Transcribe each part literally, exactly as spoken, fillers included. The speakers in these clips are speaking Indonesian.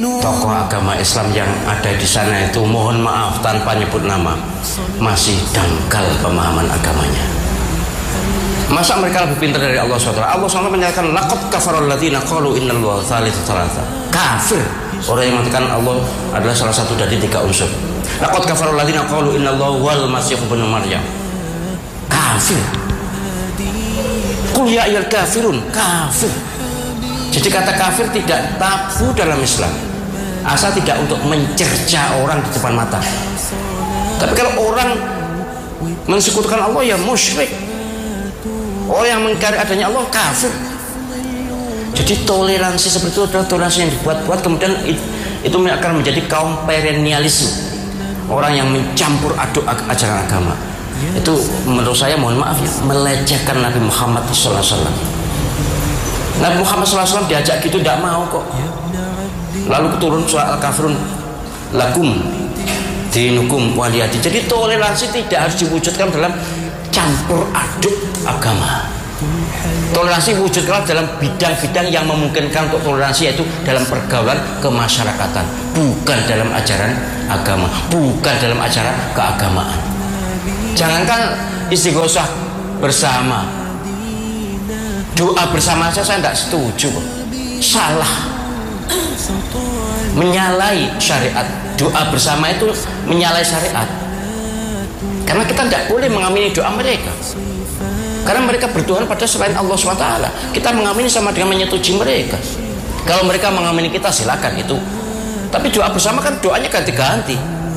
Tokoh agama Islam yang ada di sana itu, mohon maaf tanpa nyebut nama, masih dangkal pemahaman agamanya. Masa mereka lebih pintar dari Allah subhanahu wa taala? Allah subhanahu wa taala menyatakan laqad kafarul ladzina qalu innallaha tsalitsu tsalatsa. Kafir orang yang mengatakan Allah adalah salah satu dari tiga unsur. Laqad kafarul ladzina qalu innallaha wal masih ibnu maryam. Kafir. Qul ya ayyuhal kafirun, kafir. Jadi kata kafir tidak tabu dalam Islam, asal tidak untuk mencerca orang di depan mata. Tapi kalau orang mensekutukan Allah, ya musyrik. Orang yang mengingkari adanya Allah kafir. Jadi toleransi seperti itu adalah toleransi yang dibuat-buat, kemudian itu akan menjadi kaum perennialisme, orang yang mencampur aduk ajaran agama. Itu menurut saya, mohon maaf ya, melecehkan Nabi Muhammad shallallahu alaihi wasallam. Nabi Muhammad shallallahu alaihi wasallam diajak gitu tidak mau kok. Lalu turun surah Al-Kafirun, lakum dinukum waliyadi. Jadi toleransi tidak harus diwujudkan dalam campur aduk agama. Toleransi wujudkan dalam bidang-bidang yang memungkinkan untuk toleransi, yaitu dalam pergaulan kemasyarakatan, bukan dalam ajaran agama, bukan dalam ajaran keagamaan. Jangankan istighosah bersama, doa bersama saja saya tidak setuju. Salah, menyalahi syariat. Doa bersama itu menyalahi syariat, karena kita tidak boleh mengamini doa mereka, karena mereka berdoa pada selain Allah subhanahu wa taala. Kita mengamini sama dengan menyetujui mereka. Kalau mereka mengamini kita, silakan itu. Tapi doa bersama kan doanya ganti-ganti.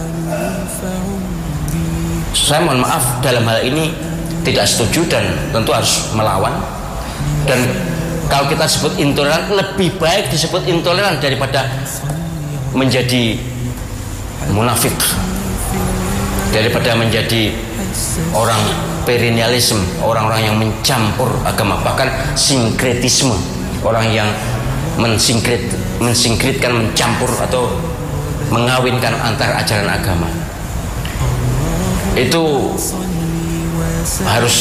Saya mohon maaf dalam hal ini tidak setuju dan tentu harus melawan. Dan kalau kita sebut intoleran, lebih baik disebut intoleran daripada menjadi munafik, daripada menjadi orang perennialisme, orang-orang yang mencampur agama, bahkan sinkretisme, orang yang mensinkret, mensinkretkan, mencampur atau mengawinkan antar ajaran agama. Itu harus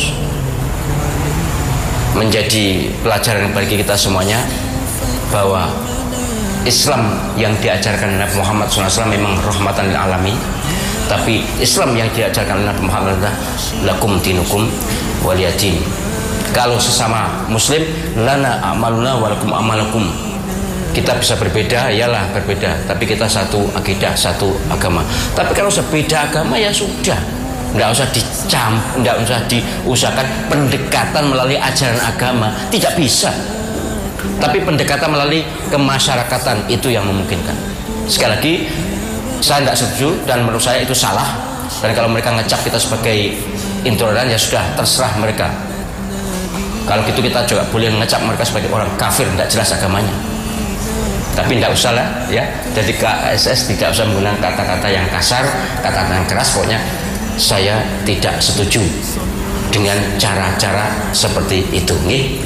menjadi pelajaran bagi kita semuanya, bahwa Islam yang diajarkan Nabi Muhammad shallallahu alaihi wasallam memang rahmatan lil alamin, tapi Islam yang diajarkan Nabi Muhammad adalah lakum dinukum waliyadin. Kalau sesama muslim, lana amaluna walakum amalakum. Kita bisa berbeda, yalah berbeda, tapi kita satu akidah, satu agama. Tapi kalau sebeda agama, ya sudah, tidak usah dicam, tidak usah diusahakan pendekatan melalui ajaran agama, tidak bisa. Tapi pendekatan melalui kemasyarakatan itu yang memungkinkan. Sekali lagi, saya tidak setuju dan menurut saya itu salah. Dan kalau mereka ngecap kita sebagai intoleran, ya sudah, terserah mereka. Kalau gitu kita juga boleh ngecap mereka sebagai orang kafir, tidak jelas agamanya. Tapi tidak usah lah ya. Jadi K S S tidak usah menggunakan kata-kata yang kasar, kata-kata yang keras. Pokoknya saya tidak setuju dengan cara-cara seperti itu. Nih.